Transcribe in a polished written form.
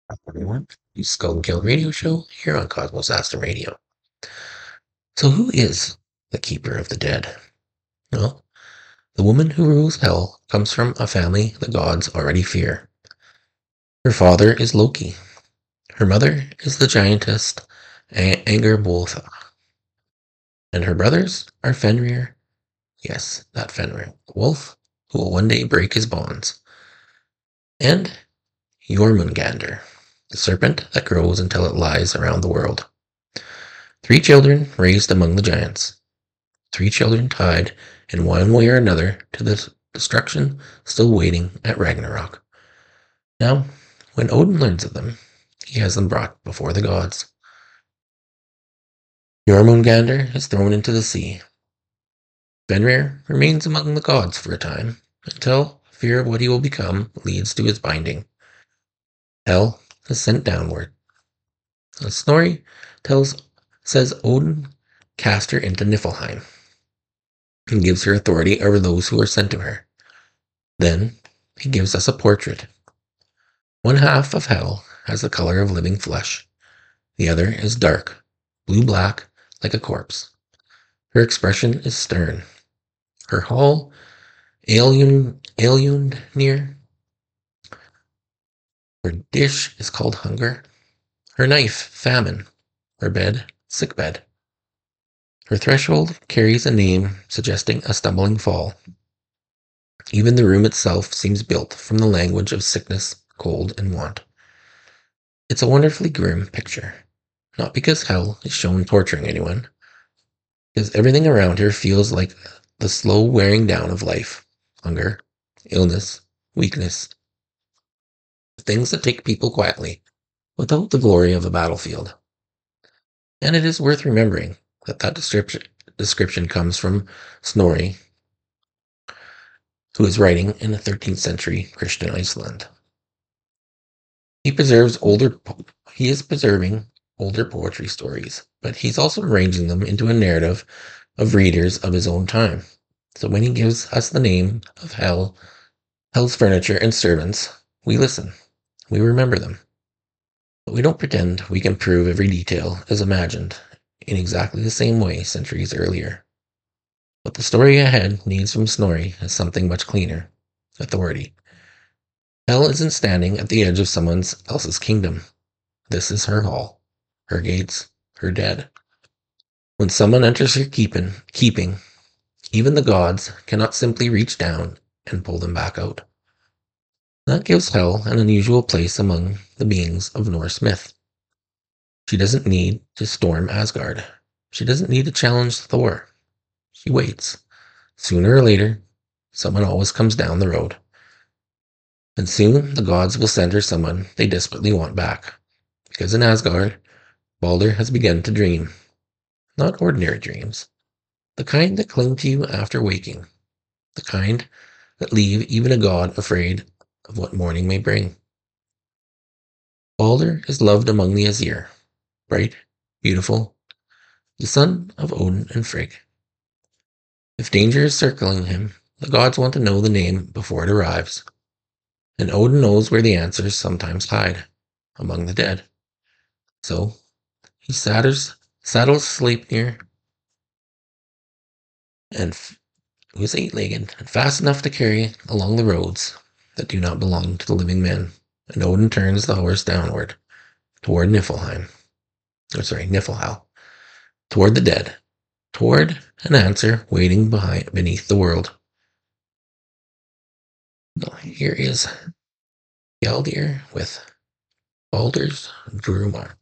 Everyone, the Skull and Kill Radio Show here on Cosmos Aston Radio. So, who is the Keeper of the Dead? Well, the woman who rules Hell comes from a family the gods already fear. Her father is Loki. Her mother is the giantess Angrboda. And her brothers are Fenrir. Yes, that Fenrir, the wolf who will one day break his bonds. And Jormungandr, the serpent that grows until it lies around the world. 3 children raised among the giants. 3 children tied in one way or another to the destruction still waiting at Ragnarok. Now, when Odin learns of them, he has them brought before the gods. Jormungandr is thrown into the sea. Fenrir remains among the gods for a time, until fear of what he will become leads to his binding. Hel is sent downward. Snorri says Odin cast her into Niflheim and gives her authority over those who are sent to her. Then he gives us a portrait. One half of Hel has the color of living flesh. The other is dark, blue-black, like a corpse. Her expression is stern. Her hall, Eilundir. Her dish is called hunger. Her knife, famine. Her bed, sickbed. Her threshold carries a name suggesting a stumbling fall. Even the room itself seems built from the language of sickness, cold, and want. It's a wonderfully grim picture, not because Hel is shown torturing anyone, because everything around her feels like the slow wearing down of life, hunger, illness, weakness, things that take people quietly, without the glory of a battlefield. And it is worth remembering that description comes from Snorri, who is writing in the 13th century Christian Iceland. He is preserving older poetry stories, but he's also arranging them into a narrative of readers of his own time. So when he gives us the name of Hel's furniture and servants, we listen. We remember them. But we don't pretend we can prove every detail as imagined in exactly the same way centuries earlier. What the story ahead needs from Snorri is something much cleaner: authority. Hel isn't standing at the edge of someone else's kingdom. This is her hall, her gates, her dead. When someone enters her keeping, even the gods cannot simply reach down and pull them back out. That gives Hel an unusual place among the beings of Norse myth. She doesn't need to storm Asgard. She doesn't need to challenge Thor. She waits. Sooner or later, someone always comes down the road. And soon the gods will send her someone they desperately want back. Because in Asgard, Balder has begun to dream. Not ordinary dreams. The kind that cling to you after waking. The kind that leave even a god afraid of what morning may bring. Balder is loved among the Aesir. Bright, beautiful, the son of Odin and Frigg. If danger is circling him, the gods want to know the name before it arrives. And Odin knows where the answers sometimes hide, among the dead. So, he saddles Sleipnir, and who is 8-legged and fast enough to carry along the roads that do not belong to the living men. And Odin turns the horse downward, toward Niflheim. Niflhel. Toward the dead. Toward an answer waiting beneath the world. Here is Geldir with Baldur's Drumar.